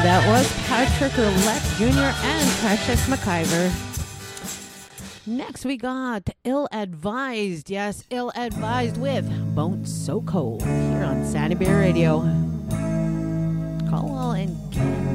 That was Patrick Roulette Jr. and Precious McIver. Next we got Ill Advised. Yes, Ill Advised with Bones So Cold here on Sandy Bear Radio. Caldwell and Ken.